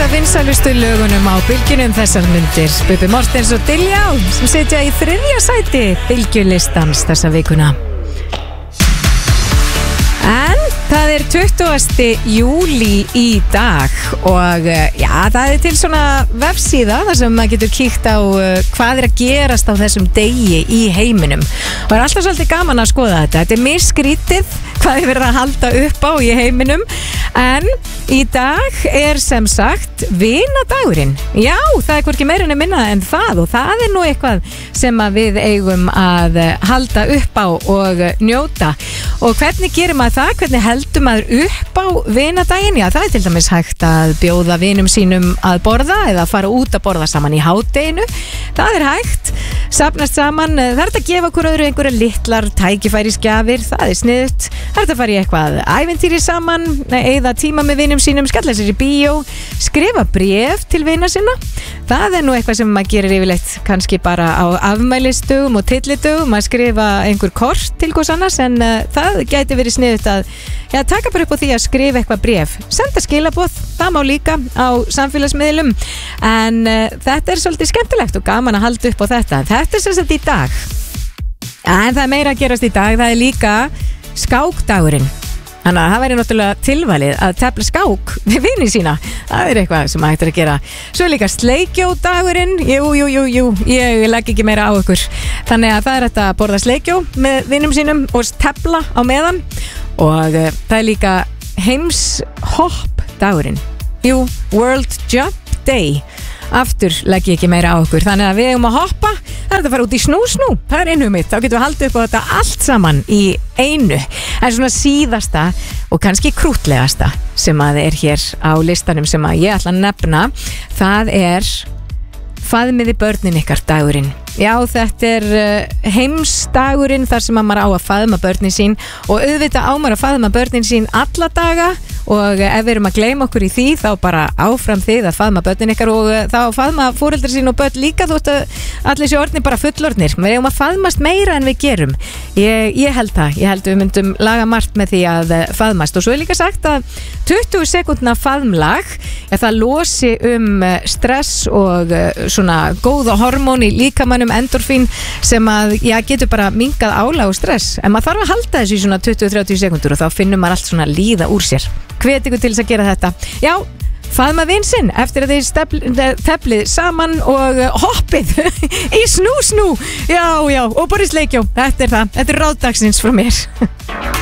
Vinsælustu lögunum á bylgjunum þessar myndir Bubbi Mortens og Diljá sem sitja í 3. sæti bylgjulistans þessa vikuna. En það er 20. júlí í dag og já, það er til svona vefsíða þar sem maður getur kíkt á hvað er að gerast á þessum degi í heiminum og er alltaf svolítið gaman að skoða þetta. Þetta er misskrítið hvað er verið að halda upp á í heiminum en í dag er sem sagt vinadagurinn. Já, það er hvorki meira en minna en það og það er nú eitthvað sem að við eigum að halda upp á og njóta. Og hvernig gerir maður það? Hvernig heldur maður upp á vinadaginn? Já, það er til dæmis hægt að bjóða vinum sínum að borða eða fara út að borða saman í hádeginu. Það er hægt, safnast saman, það er hægt að gefa hver öðru einhverja litlar tækifærisgjafir, það er sniðugt. Það er hægt að fara í eitthvað ævintýri saman, eyða tíma með vinum sínum, skella sér í bíó, skrifa bréf til vina sinna. Það er nú eitthvað sem maður gerir yfirleitt kannski bara á afmælistugum og tillitugum að skrifa einhver kort til hvers annars en það gæti verið sniðugt að taka bara upp á því að skrifa eitthvað bréf. Senda skilaboð, það má líka á samfélagsmiðlum en þetta er svolítið skemmtilegt og gaman að halda upp á þetta. Þetta er sem sagt í dag. En það er meira að gerast í dag, það er líka skákdagurinn. Þannig að það væri náttúrulega tilvalið að tefla skák við vini sína. Það er eitthvað sem hægt er að gera. Svo er líka sleikjódagurinn. Jú, ég legg ekki meira á ykkur. Þannig að það er þetta að borða sleikjó með vinum sínum og tefla á meðan. Og það er líka heimshoppdagurinn. Jú, World Jump Day. Aftur legg ég ekki meira á okkur. Þannig að við eigum að hoppa. Það er að fara út í snú. Það er einu mitt. Þá getum við haldið upp á þetta allt saman í einu. En svona síðasta og kannski krútlegasta sem að er hér á listanum sem að ég ætla að nefna, það er faðmiði börnin ykkar dagurinn. Já, þetta er heimsdagurinn þar sem að maður á að faðma börnin sín og auðvitað á maður að faðma börnin sín alla daga og ef við erum að gleyma okkur í því þá bara áfram þið að faðma börnin ykkar og þá faðma foreldrar sín og börn líka þótt að allir sé orðnir bara fullorðnir. Við eigum að faðmast meira en við gerum. Ég held það. Ég held við myndum laga margt með því að faðmast og svo er líka sagt að 20 sekúndna faðmlag það losi stress og svona góða hormón í líkamanum endorfín sem að getur bara minnkað álag og stress en maður þarf að halda þessu í svona 20-30 sekundur og þá finnum maður allt svona líða úr sér. Hvet ykkur til þess að gera þetta. Já, faðma vin sinn eftir að þið teflið saman og hoppið í snú. Já, og bara í sleikjó. Þetta er það. Þetta er ráðdagsins frá mér.